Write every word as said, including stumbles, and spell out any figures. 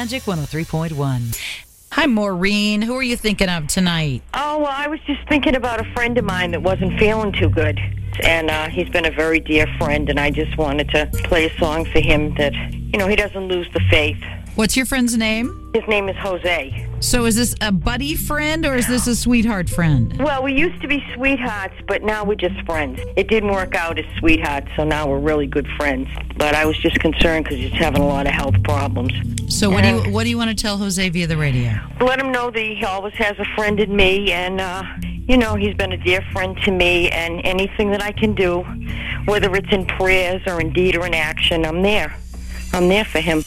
Magic one oh three point one. Hi, Maureen. Who are you thinking of tonight? Oh, well, I was just thinking about a friend of mine that wasn't feeling too good. And uh, he's been a very dear friend, and I just wanted to play a song for him that, you know, he doesn't lose the faith. What's your friend's name? His name is Jose. So is this a buddy friend or is this a sweetheart friend? Well, we used to be sweethearts, but now we're just friends. It didn't work out as sweethearts, so now we're really good friends. But I was just concerned because he's having a lot of health problems. So what do you what do you want to tell Jose via the radio? Let him know that he always has a friend in me, and, uh, you know, he's been a dear friend to me, and anything that I can do, whether it's in prayers or in deed or in action, I'm there. I'm there for him.